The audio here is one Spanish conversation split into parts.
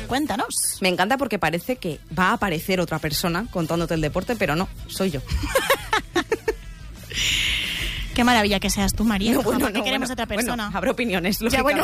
Cuéntanos. Me encanta porque parece que va a aparecer otra persona contándote el deporte, pero no, soy yo. Qué maravilla que seas tú, María. No, bueno, ¿Qué queremos de otra persona? Bueno, habrá opiniones, lógicamente.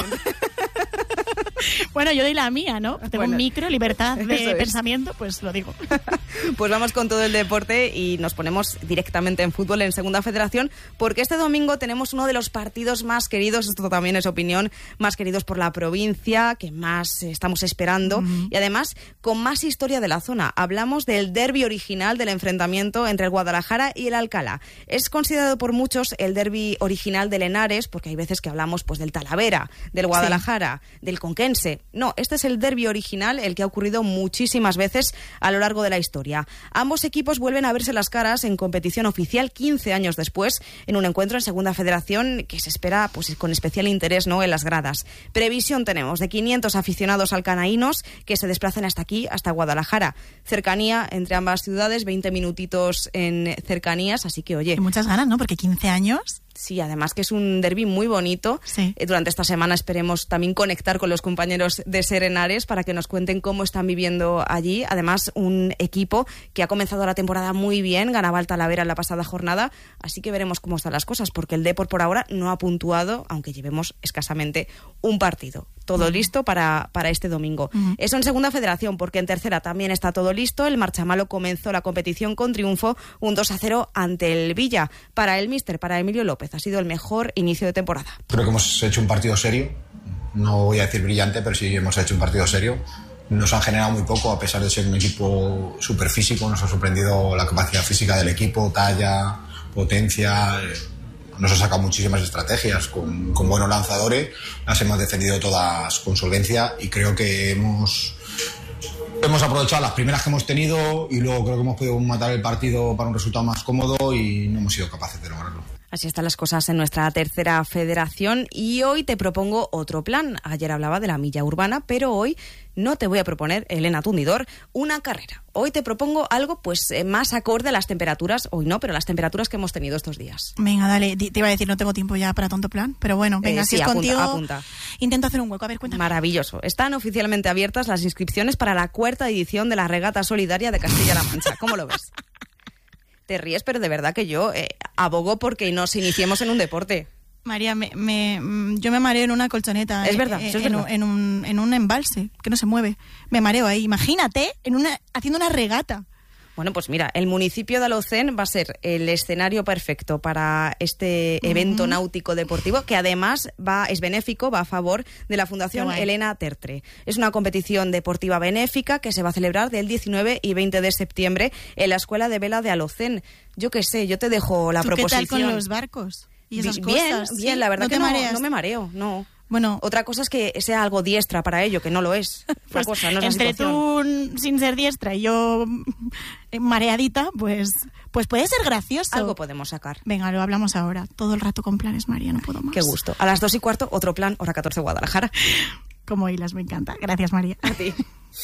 Bueno, yo doy la mía, ¿no? Tengo un micro, libertad de pensamiento, pues lo digo. Pues vamos con todo el deporte y nos ponemos directamente en fútbol en Segunda Federación, porque este domingo tenemos uno de los partidos más queridos, esto también es opinión, más queridos por la provincia, que más estamos esperando, y además con más historia de la zona. Hablamos del derbi original del enfrentamiento entre el Guadalajara y el Alcalá. Es considerado por muchos el derbi original del Henares, porque hay veces que hablamos pues del Talavera, del Guadalajara, del Conquense. No, este es el derbi original, el que ha ocurrido muchísimas veces a lo largo de la historia. Ambos equipos vuelven a verse las caras en competición oficial 15 años después, en un encuentro en Segunda Federación que se espera pues con especial interés, ¿no?, en las gradas. Previsión tenemos de 500 aficionados alcanaínos que se desplacen hasta aquí, hasta Guadalajara. Cercanía entre ambas ciudades, 20 minutitos en cercanías, así que oye... Hay muchas ganas, ¿no? Porque 15 años... Sí, además que es un derbi muy bonito. Sí. Durante esta semana esperemos también conectar con los compañeros de SER Henares para que nos cuenten cómo están viviendo allí. Además, un equipo que ha comenzado la temporada muy bien, ganaba el Talavera en la pasada jornada, así que veremos cómo están las cosas, porque el Depor por ahora no ha puntuado, aunque llevemos escasamente un partido. Todo listo para este domingo. Eso en Segunda Federación, porque en Tercera también está todo listo. El Marchamalo comenzó la competición con triunfo, un 2-0 ante el Villa. Para el míster, para Emilio López, ha sido el mejor inicio de temporada. Creo que hemos hecho un partido serio. No voy a decir brillante, pero sí hemos hecho un partido serio. Nos han generado muy poco, a pesar de ser un equipo súper físico. Nos ha sorprendido la capacidad física del equipo, talla, potencia... Nos ha sacado muchísimas estrategias con buenos lanzadores, las hemos defendido todas con solvencia y creo que hemos aprovechado las primeras que hemos tenido y luego creo que hemos podido matar el partido para un resultado más cómodo y no hemos sido capaces de lograrlo. Así están las cosas en nuestra Tercera Federación y hoy te propongo otro plan. Ayer hablaba de la milla urbana, pero hoy no te voy a proponer, Elena Tundidor, una carrera. Hoy te propongo algo pues más acorde a las temperaturas, hoy no, pero las temperaturas que hemos tenido estos días. Venga, dale, te iba a decir, no tengo tiempo ya para tanto plan, pero bueno, venga, si es apunta, contigo, apunta. Intento hacer un hueco, a ver, cuéntame. Maravilloso. Están oficialmente abiertas las inscripciones para la 4ª edición de la Regata Solidaria de Castilla-La Mancha. ¿Cómo lo ves? Te ríes, pero de verdad que yo abogo porque nos iniciemos en un deporte. María, yo me mareo en una colchoneta. Es verdad, eso es verdad. En un embalse que no se mueve. Me mareo ahí. Imagínate, haciendo una regata. Bueno, pues mira, el municipio de Alhocén va a ser el escenario perfecto para este evento náutico deportivo, que además es benéfico, va a favor de la Fundación Elena Tertre. Es una competición deportiva benéfica que se va a celebrar del 19 y 20 de septiembre en la Escuela de Vela de Alhocén. Yo qué sé, yo te dejo la proposición. ¿Qué tal con los barcos y esas cosas? Bien, la verdad que no me mareo, no. Bueno, otra cosa es que sea algo diestra para ello, que no lo es. Pues cosa, no es entre tú sin ser diestra y yo mareadita, pues puede ser gracioso. Algo podemos sacar. Venga, lo hablamos ahora. Todo el rato con planes, María, no puedo más. Qué gusto. A las 2:15, otro plan, hora 14 Guadalajara. Como hilas, me encanta. Gracias, María. A ti.